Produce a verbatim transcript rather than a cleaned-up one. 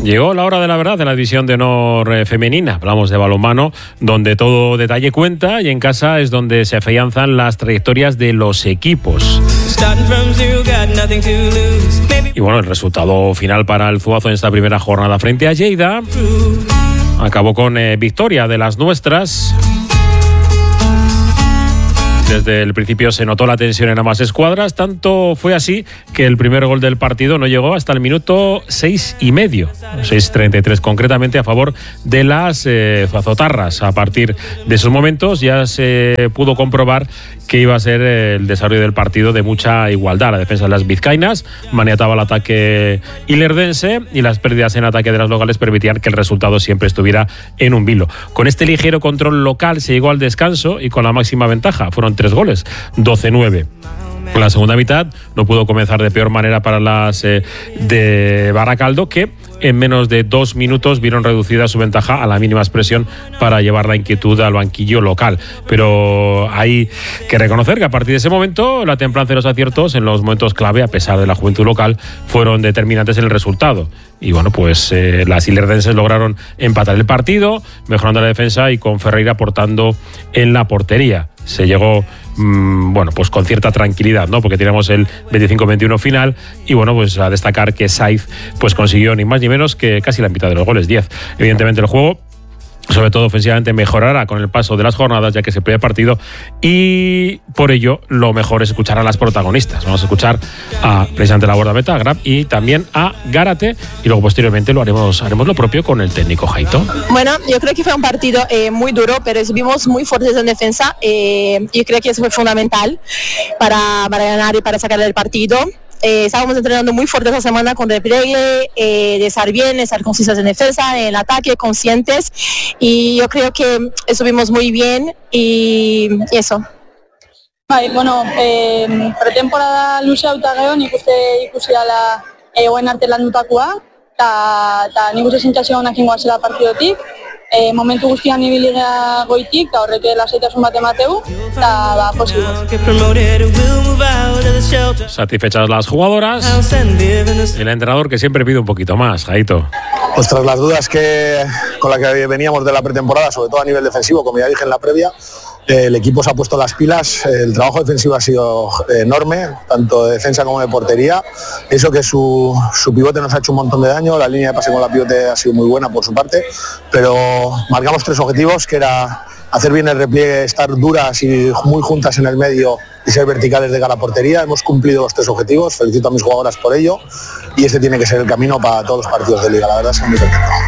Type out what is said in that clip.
Llegó la hora de la verdad de la división de honor eh, femenina. Hablamos de balonmano, donde todo detalle cuenta, y en casa es donde se afianzan las trayectorias de los equipos. Y bueno, el resultado final para el Zuazo en esta primera jornada frente a Lleida acabó con eh, victoria de las nuestras. Desde el principio se notó la tensión en ambas escuadras, tanto fue así que el primer gol del partido no llegó hasta el minuto seis y medio, seis treinta y tres concretamente, a favor de las eh, zuazotarras. A partir de esos momentos ya se pudo comprobar que iba a ser el desarrollo del partido de mucha igualdad. La defensa de las vizcaínas maniataba el ataque ilerdense y las pérdidas en ataque de las locales permitían que el resultado siempre estuviera en un vilo. Con este ligero control local se llegó al descanso y con la máxima ventaja. Fueron tres goles, doce nueve. La segunda mitad no pudo comenzar de peor manera para las eh, de Baracaldo, que en menos de dos minutos vieron reducida su ventaja a la mínima expresión para llevar la inquietud al banquillo local. Pero hay que reconocer que a partir de ese momento la templanza y los aciertos en los momentos clave, a pesar de la juventud local, fueron determinantes en el resultado. Y bueno, pues eh, las ilerdenses lograron empatar el partido, mejorando la defensa y con Ferreira aportando en la portería. Se llegó, mmm, bueno, pues con cierta tranquilidad, ¿no? Porque teníamos el veinticinco veintiuno final y bueno, pues a destacar que Saiz pues consiguió ni más ni menos que casi la mitad de los goles, diez. Evidentemente el juego, sobre todo ofensivamente, mejorará con el paso de las jornadas, ya que es el primer partido, y por ello lo mejor es escuchar a las protagonistas. Vamos a escuchar a precisamente la guardameta, a Grab, y también a Gárate, y luego posteriormente lo haremos haremos lo propio con el técnico Jaito. Bueno, yo creo que fue un partido eh, muy duro, pero estuvimos muy fuertes en defensa. Eh, yo creo que eso fue fundamental para, para ganar y para sacar el partido. Eh, estábamos entrenando muy fuerte esta semana con repliegue, eh, de estar bien, estar concisos en defensa, en el ataque, conscientes, y yo creo que estuvimos muy bien y, y eso. Bai, bueno, eh, pretemporada luze hauta gero, nik uste ikusi dela egoen arte landutakoa, eta nik uste sentsazio onak ingoazela partidotik. Eh, momentu guztian ibili gara goitik, eta horrek lasaitasun bat emateu, eta ba, posible. Satisfechas las jugadoras, el entrenador que siempre pide un poquito más, Jaito. Pues tras las dudas que con las que veníamos de la pretemporada, sobre todo a nivel defensivo, como ya dije en la previa, el equipo se ha puesto las pilas, el trabajo defensivo ha sido enorme, tanto de defensa como de portería. Eso que su, su pivote nos ha hecho un montón de daño, la línea de pase con la pivote ha sido muy buena por su parte, pero marcamos tres objetivos, que era hacer bien el repliegue, estar duras y muy juntas en el medio y ser verticales de cara a portería. Hemos cumplido los tres objetivos, felicito a mis jugadoras por ello, y este tiene que ser el camino para todos los partidos de Liga, la verdad es que es muy perfecto.